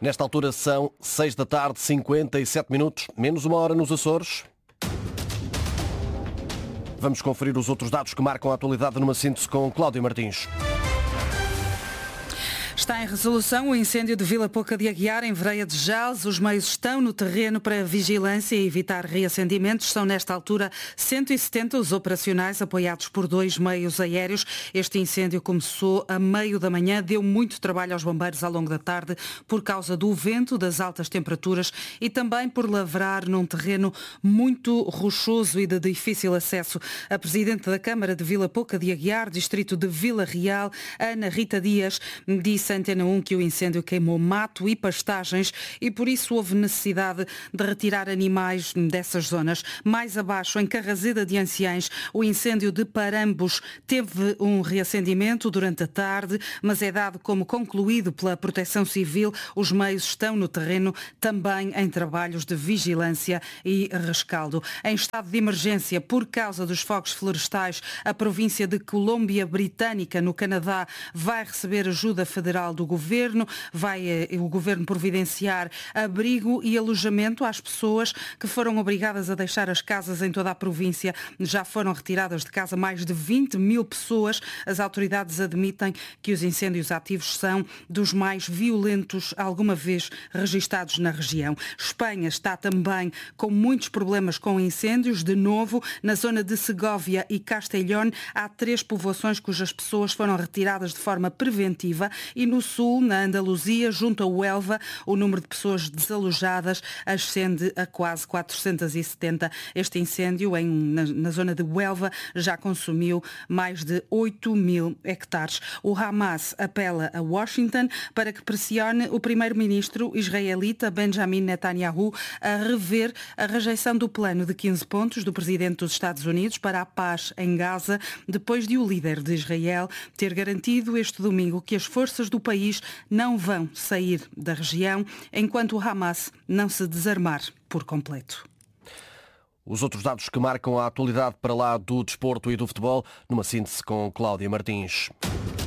Nesta altura são 6 da tarde, 57 minutos, menos uma hora nos Açores. Vamos conferir os outros dados que marcam a atualidade numa síntese com Cláudia Martins. Está em resolução o incêndio de Vila Pouca de Aguiar, em Vereia de Jales. Os meios estão no terreno para vigilância e evitar reacendimentos. São, nesta altura, 170 os operacionais, apoiados por 2 meios aéreos. Este incêndio começou a meio da manhã, deu muito trabalho aos bombeiros ao longo da tarde, por causa do vento, das altas temperaturas e também por lavrar num terreno muito rochoso e de difícil acesso. A Presidente da Câmara de Vila Pouca de Aguiar, distrito de Vila Real, Ana Rita Dias, disse à Antena 1 que o incêndio queimou mato e pastagens e por isso houve necessidade de retirar animais dessas zonas. Mais abaixo, em Carrazeda de Anciães, o incêndio de Parambos teve um reacendimento durante a tarde, mas é dado como concluído pela Proteção Civil. Os meios estão no terreno também em trabalhos de vigilância e rescaldo. Em estado de emergência por causa dos fogos florestais, a província de Colômbia Britânica, no Canadá, vai receber ajuda federal do Governo. Vai o Governo providenciar abrigo e alojamento às pessoas que foram obrigadas a deixar as casas em toda a província. Já foram retiradas de casa mais de 20 mil pessoas. As autoridades admitem que os incêndios ativos são dos mais violentos alguma vez registados na região. Espanha está também com muitos problemas com incêndios. De novo, na zona de Segóvia e Castellón, há 3 povoações cujas pessoas foram retiradas de forma preventiva. E no sul, na Andaluzia, junto a Huelva, o número de pessoas desalojadas ascende a quase 470. Este incêndio na zona de Huelva já consumiu mais de 8 mil hectares. O Hamas apela a Washington para que pressione o primeiro-ministro israelita Benjamin Netanyahu a rever a rejeição do plano de 15 pontos do presidente dos Estados Unidos para a paz em Gaza, depois de o líder de Israel ter garantido este domingo que as forças do país não vão sair da região enquanto o Hamas não se desarmar por completo. Os outros dados que marcam a atualidade para lá do desporto e do futebol, numa síntese com Cláudia Martins.